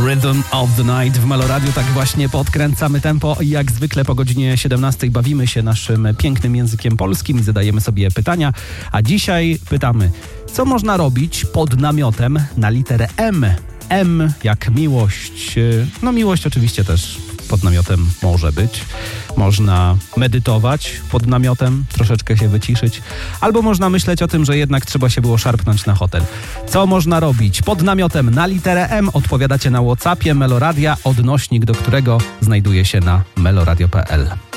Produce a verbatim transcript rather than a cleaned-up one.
Rhythm of the Night w Meloradiu. Tak właśnie podkręcamy tempo i jak zwykle po godzinie siedemnastej bawimy się naszym pięknym językiem polskim i zadajemy sobie pytania. A dzisiaj pytamy, co można robić pod namiotem na literę M? M jak miłość. No miłość oczywiście też pod namiotem może być. Można medytować pod namiotem, troszeczkę się wyciszyć. Albo można myśleć o tym, że jednak trzeba się było szarpnąć na hotel. Co można robić pod namiotem na literę M? Odpowiadacie na WhatsAppie Meloradia, odnośnik do którego znajduje się na meloradio kropka p l.